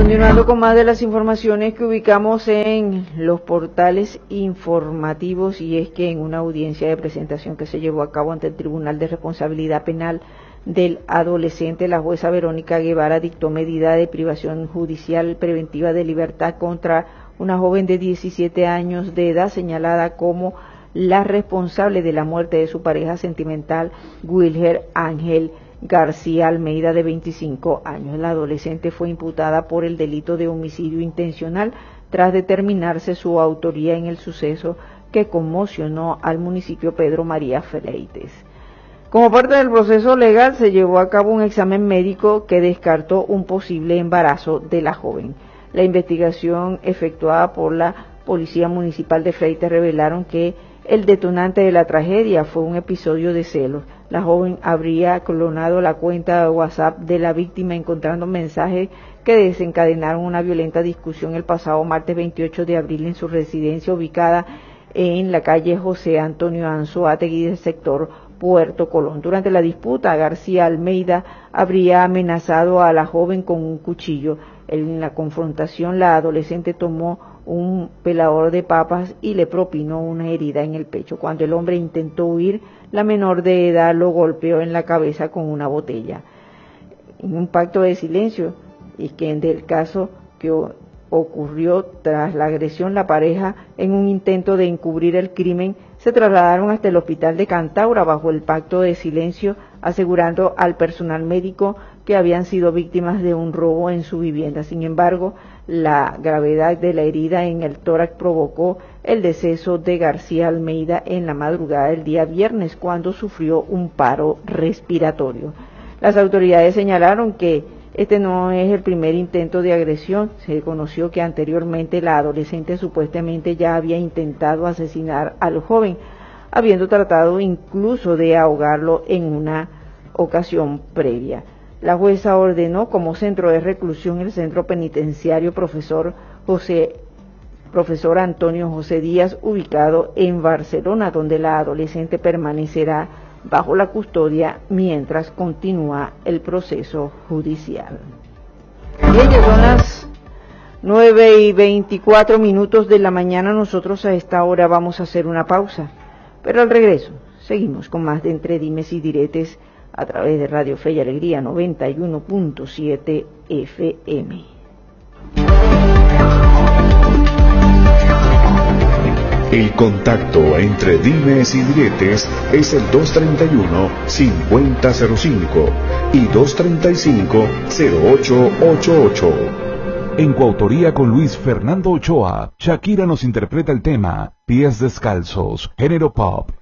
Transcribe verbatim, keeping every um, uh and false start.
Continuando con más de las informaciones que ubicamos en los portales informativos, y es que en una audiencia de presentación que se llevó a cabo ante el Tribunal de Responsabilidad Penal del Adolescente, la jueza Verónica Guevara dictó medida de privación judicial preventiva de libertad contra una joven de diecisiete años de edad señalada como la responsable de la muerte de su pareja sentimental, Wilher Ángel García Almeida, de veinticinco años. La adolescente fue imputada por el delito de homicidio intencional tras determinarse su autoría en el suceso que conmocionó al municipio Pedro María Fleites. Como parte del proceso legal se llevó a cabo un examen médico que descartó un posible embarazo de la joven. La investigación efectuada por la Policía Municipal de Fleites revelaron que el detonante de la tragedia fue un episodio de celos. La joven habría clonado la cuenta de WhatsApp de la víctima, encontrando mensajes que desencadenaron una violenta discusión el pasado martes veintiocho de abril en su residencia ubicada en la calle José Antonio Anzoátegui del sector Puerto Colón. Durante la disputa, García Almeida habría amenazado a la joven con un cuchillo. En la confrontación, la adolescente tomó un pelador de papas y le propinó una herida en el pecho. Cuando el hombre intentó huir, la menor de edad lo golpeó en la cabeza con una botella. En un pacto de silencio, y que del caso que ocurrió tras la agresión, la pareja, en un intento de encubrir el crimen, se trasladaron hasta el hospital de Cantaura bajo el pacto de silencio, asegurando al personal médico que habían sido víctimas de un robo en su vivienda. Sin embargo, la gravedad de la herida en el tórax provocó el deceso de García Almeida en la madrugada del día viernes, cuando sufrió un paro respiratorio. Las autoridades señalaron que este no es el primer intento de agresión. Se conoció que anteriormente la adolescente supuestamente ya había intentado asesinar al joven, habiendo tratado incluso de ahogarlo en una ocasión previa. La jueza ordenó como centro de reclusión el centro penitenciario profesor José, profesor Antonio José Díaz, ubicado en Barcelona, donde la adolescente permanecerá bajo la custodia mientras continúa el proceso judicial. Bien, ya son las nueve y veinticuatro minutos de la mañana. Nosotros a esta hora vamos a hacer una pausa, pero al regreso seguimos con más de Entre Dimes y Diretes a través de Radio Fe y Alegría noventa y uno punto siete F M. El contacto entre dimes y diretes es el dos treinta y uno, cincuenta cero cinco y dos treinta y cinco, cero ocho ochenta y ocho. En coautoría con Luis Fernando Ochoa, Shakira nos interpreta el tema Pies Descalzos, género pop.